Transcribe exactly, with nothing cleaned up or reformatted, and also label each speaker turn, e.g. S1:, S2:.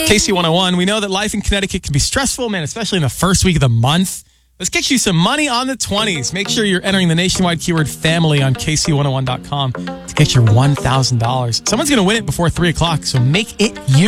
S1: K C one oh one, we know that life in Connecticut can be stressful, man, especially in the first week of the month. Let's get you some money on the twenties. Make sure you're entering the nationwide keyword family on K C one oh one dot com to get your one thousand dollars. Someone's going to win it before three o'clock, so make it you.